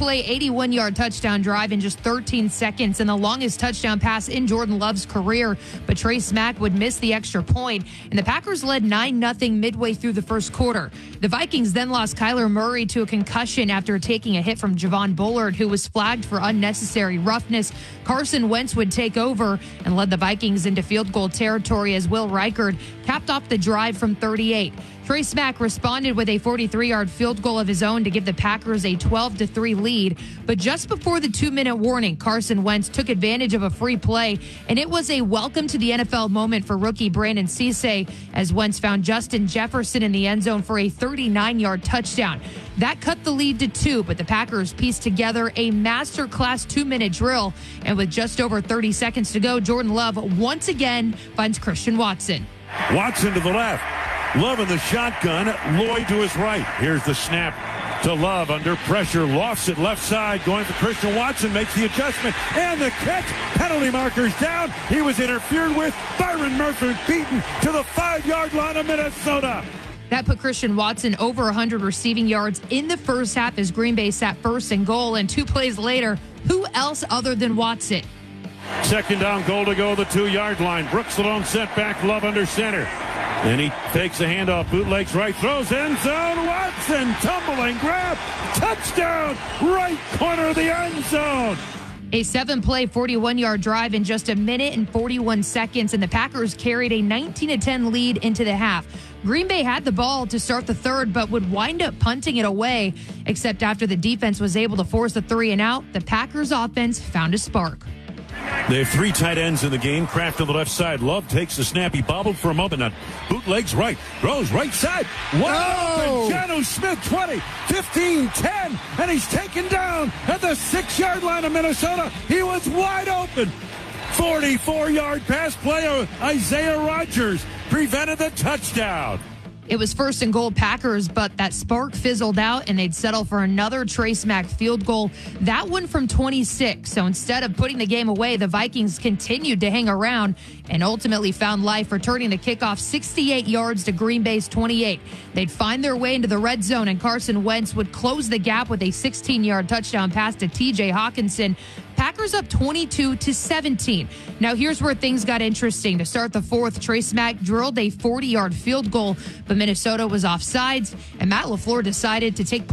play 81-yard touchdown drive in just 13 seconds and the longest touchdown pass in Jordan Love's career. But Trey Smack would miss the extra point, and the Packers led 9-0 midway through the first quarter. The Vikings then lost Kyler Murray to a concussion after taking a hit from Javon Bullard, who was flagged for unnecessary roughness. Carson Wentz would take over and led the Vikings into field goal territory as Will Reichard capped off the drive from 38. Trey Smack responded with a 43-yard field goal of his own to give the Packers a 12-3 lead. But just before the 2-minute warning, Carson Wentz took advantage of a free play, and it was a welcome to the NFL moment for rookie Brandon Cisse as Wentz found Justin Jefferson in the end zone for a 39-yard touchdown. That cut the lead to 2, but the Packers pieced together a masterclass 2-minute drill. And with just over 30 seconds to go, Jordan Love once again finds Christian Watson. Watson to the left. Love in the shotgun. Lloyd to his right. Here's the snap to Love under pressure. Lofts it left side. Going for Christian Watson. Makes the adjustment. And the catch. Penalty markers down. He was interfered with. Byron Murphy beaten to the 5-yard line of Minnesota. That put Christian Watson over 100 receiving yards in the first half as Green Bay sat first and goal. And 2 plays later, who else other than Watson? Second down, goal to go, the 2-yard line. Brooks alone set back, Love under center. Then he takes a handoff, bootlegs right, throws end zone. Watson, tumbling, grab, touchdown, right corner of the end zone. A 7-play, 41-yard drive in just a minute and 41 seconds, and the Packers carried a 19-10 lead into the half. Green Bay had the ball to start the third, but would wind up punting it away, except after the defense was able to force a 3-and-out, the Packers offense found a spark. They have 3 tight ends in the game. Kraft on the left side. Love takes the snap. He bobbled for a moment. Now bootlegs right. Throws right side. Whoa! Jonnu Smith 20, 15, 10. And he's taken down at the 6-yard line of Minnesota. He was wide open. 44-yard pass play of Isaiah Rodgers prevented the touchdown. It was first and goal Packers, but that spark fizzled out and they'd settle for another Trey Smack field goal. That one from 26. So instead of putting the game away, the Vikings continued to hang around and ultimately found life, returning the kickoff 68 yards to Green Bay's 28. They'd find their way into the red zone, and Carson Wentz would close the gap with a 16-yard touchdown pass to T.J. Hawkinson. Packers up 22-17. Now here's where things got interesting. To start the fourth, Trey Smack drilled a 40-yard field goal, but Minnesota was offsides, and Matt LaFleur decided to take